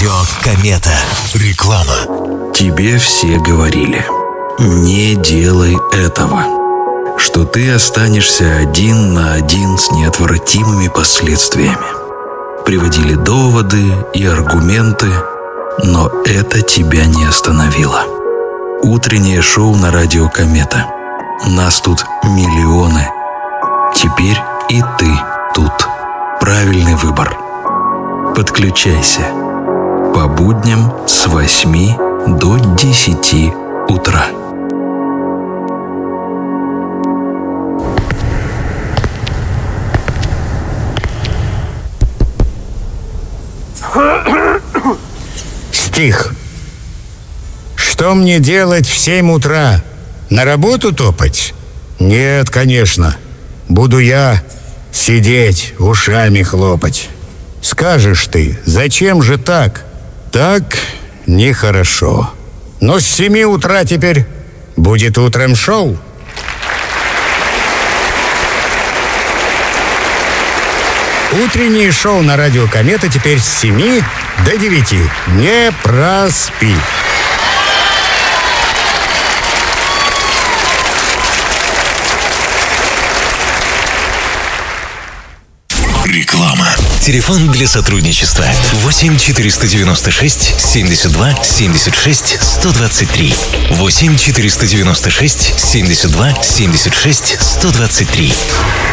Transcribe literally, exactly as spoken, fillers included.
Радио Комета. Реклама. Тебе все говорили: не делай этого, что ты останешься один на один с неотвратимыми последствиями. Приводили доводы и аргументы, но это тебя не остановило. Утреннее шоу на Радио Комета. Нас тут миллионы. Теперь и ты тут. Правильный выбор. Подключайся. По будням с восьми до десяти утра. Стих. Что мне делать в семь утра? На работу топать? Нет, конечно. Буду я сидеть, ушами хлопать. Скажешь ты, зачем же так? Так нехорошо. Но с семи утра теперь будет утром шоу. Утреннее шоу на Радио Комета теперь с семи до девяти. Не проспи. Реклама. Телефон для сотрудничества восемь четыреста девяносто шесть семьдесят два семьдесят шесть сто двадцать три. восемь четыреста девяносто шесть семьдесят два семьдесят шесть сто двадцать три.